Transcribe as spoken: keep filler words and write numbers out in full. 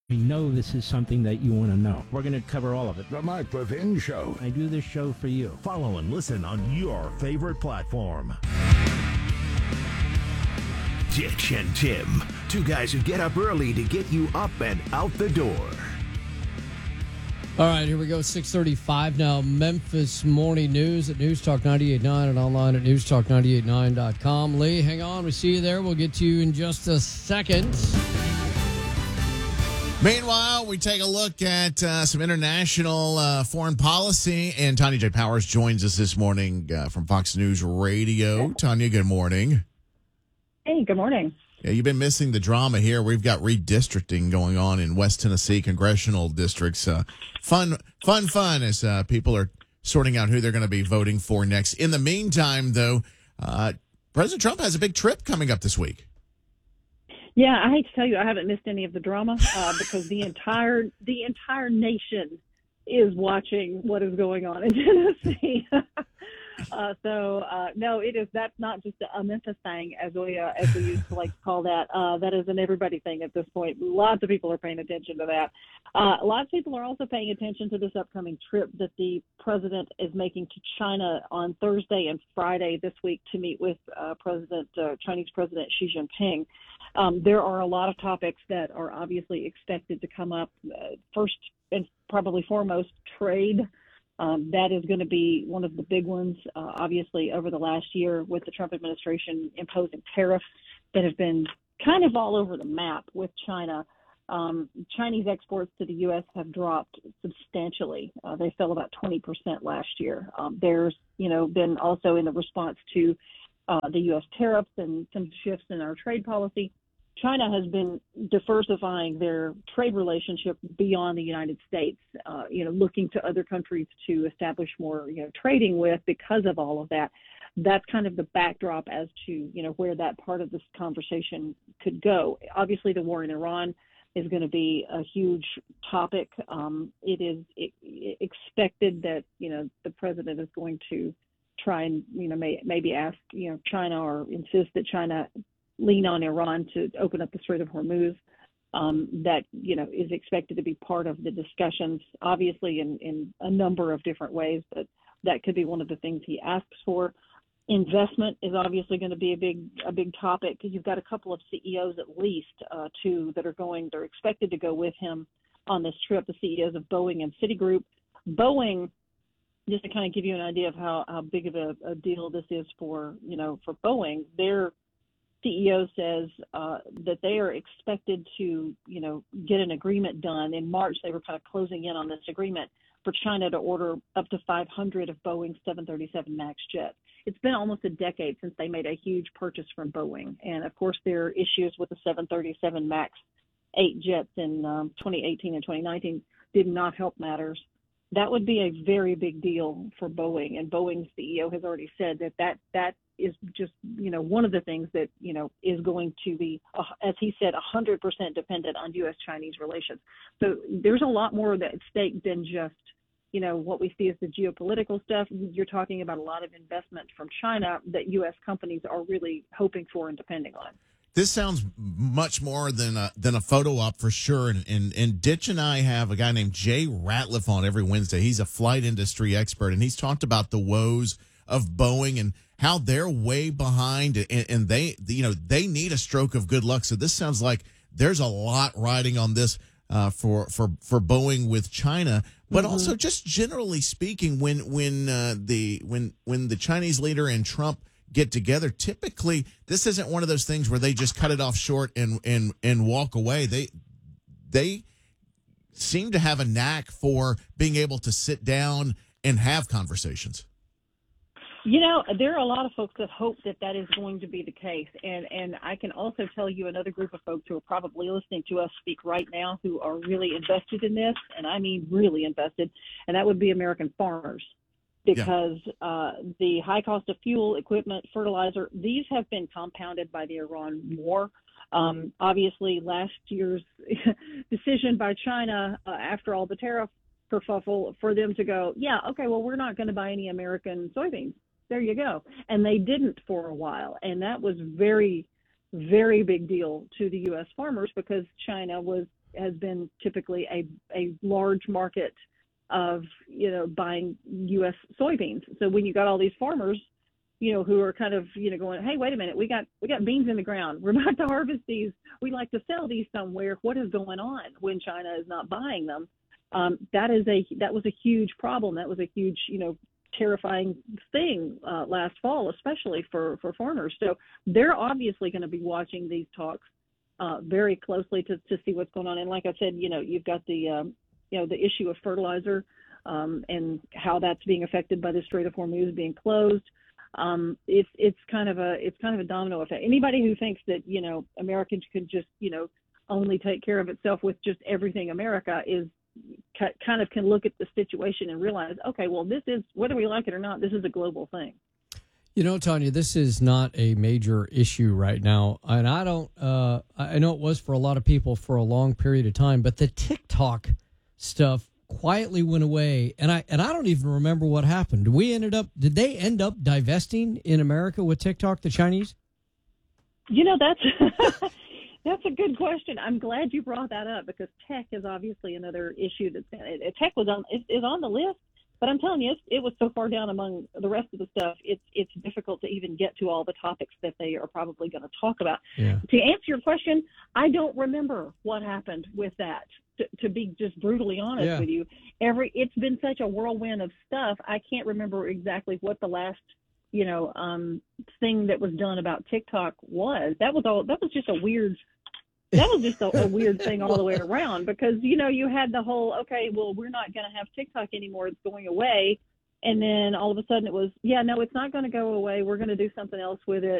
We know this is something that you want to know. We're going to cover all of it. The Mike Levin Show. I do this show for you. Follow and listen on your favorite platform. Ditch and Tim, two guys who get up early to get you up and out the door. All right, here we go. six thirty-five now. Memphis Morning News at News Talk ninety-eight point nine and online at news talk ninety-eight point nine dot com. Lee, hang on. We see you there. We'll get to you in just a second. Meanwhile, we take a look at uh, some international uh, foreign policy, and Tanya J. Powers joins us this morning uh, from Fox News Radio. Tanya, good morning. Hey, good morning. Yeah, you've been missing the drama here. We've got redistricting going on in West Tennessee congressional districts. Uh, fun, fun, fun as uh, people are sorting out who they're going to be voting for next. In the meantime, though, uh, President Trump has a big trip coming up this week. Yeah, I hate to tell you, I haven't missed any of the drama uh, because the entire the entire nation is watching what is going on in Tennessee. uh, so uh, no, it is. That's not just a Memphis thing, as we uh, as we used to like to call that. Uh, that is an everybody thing at this point. Lots of people are paying attention to that. Uh, lots of people are also paying attention to this upcoming trip that the president is making to China on Thursday and Friday this week to meet with uh, President uh, Chinese President Xi Jinping. Um, there are a lot of topics that are obviously expected to come up. Uh, first and probably foremost, trade. Um, that is going to be one of the big ones, uh, obviously, over the last year with the Trump administration imposing tariffs that have been kind of all over the map with China. Um, Chinese exports to the U S have dropped substantially. Uh, they fell about twenty percent last year. Um, there's, you know, been also in the response to uh, the U S tariffs and some shifts in our trade policy. China has been diversifying their trade relationship beyond the United States, uh, you know, looking to other countries to establish more, you know, trading with because of all of that. That's kind of the backdrop as to, you know, where that part of this conversation could go. Obviously, the war in Iran is going to be a huge topic. Um, it is it, expected that, you know, the president is going to try and, you know, may, maybe ask, you know, China or insist that China lean on Iran to open up the Strait of Hormuz. Um, that, you know, is expected to be part of the discussions, obviously in, in a number of different ways, but that could be one of the things he asks for. Investment is obviously going to be a big a big topic because you've got a couple of C E Os at least, uh, two that are going, they're expected to go with him on this trip, the C E Os of Boeing and Citigroup. Boeing, just to kind of give you an idea of how, how big of a, a deal this is for, you know, for Boeing, their C E O says uh, that they are expected to, you know, get an agreement done. In March, they were kind of closing in on this agreement for China to order up to five hundred of Boeing's seven thirty-seven MAX jets. It's been almost a decade since they made a huge purchase from Boeing. And, of course, there are issues with the seven thirty-seven MAX eight jets in um, twenty eighteen and twenty nineteen did not help matters. That would be a very big deal for Boeing. And Boeing's C E O has already said that that, that is just, you know, one of the things that, you know, is going to be, uh, as he said, one hundred percent dependent on U S Chinese relations. So there's a lot more at stake than just, you know, what we see as the geopolitical stuff. You're talking about a lot of investment from China that U S companies are really hoping for and depending on. This sounds much more than a, than a photo op for sure. And, and, and Ditch and I have a guy named Jay Ratliff on every Wednesday. He's a flight industry expert, and he's talked about the woes of Boeing and how they're way behind, and, and they, you know, they need a stroke of good luck. So this sounds like there's a lot riding on this uh, for for for Boeing with China, but mm-hmm. also just generally speaking, when when uh, the when when the Chinese leader and Trump get together, typically this isn't one of those things where they just cut it off short and and and walk away. They they seem to have a knack for being able to sit down and have conversations. You know, there are a lot of folks that hope that that is going to be the case. And, and I can also tell you another group of folks who are probably listening to us speak right now who are really invested in this, and I mean really invested, and that would be American farmers. Because yeah. uh, the high cost of fuel, equipment, fertilizer, these have been compounded by the Iran war. Um, obviously, last year's decision by China, uh, after all the tariff kerfuffle, for them to go, yeah, okay, well, we're not going to buy any American soybeans. There you go. And they didn't for a while. And that was very very big deal to the U S farmers because China was has been typically a, a large market of, you know, buying U S soybeans. So when you got all these farmers, you know, who are kind of, you know, going, hey, wait a minute, we got we got beans in the ground. We're about to harvest these. We'd like to sell these somewhere. What is going on when China is not buying them? Um, that is a that was a huge problem. That was a huge, you know, terrifying thing uh, last fall, especially for, for farmers. So they're obviously going to be watching these talks uh, very closely to, to see what's going on. And like I said, you know, you've got the, um, you know, the issue of fertilizer um, and how that's being affected by the Strait of Hormuz being closed. Um, it's it's kind of a it's kind of a domino effect. Anybody who thinks that, you know, Americans could just, you know, only take care of itself with just everything America is kind of can look at the situation and realize, okay, well, this is, whether we like it or not, this is a global thing. You know, Tanya, this is not a major issue right now. And I don't, uh, I know it was for a lot of people for a long period of time, but the TikTok stuff quietly went away. And I, and I don't even remember what happened. We ended up, did they end up divesting in America with TikTok, the Chinese? You know, that's, that's a good question. I'm glad you brought that up because tech is obviously another issue that's, tech was on, is, is on the list. But I'm telling you, it was so far down among the rest of the stuff, it's it's difficult to even get to all the topics that they are probably going to talk about. Yeah. To answer your question, I don't remember what happened with that, to, to be just brutally honest Yeah. with you. Every It's been such a whirlwind of stuff, I can't remember exactly what the last, you know, um, thing that was done about TikTok was. That was all. That was just a weird That was just a, a weird thing all the way around because, you know, you had the whole, okay, well, we're not going to have TikTok anymore. It's going away. And then all of a sudden it was, yeah, no, it's not going to go away. We're going to do something else with it.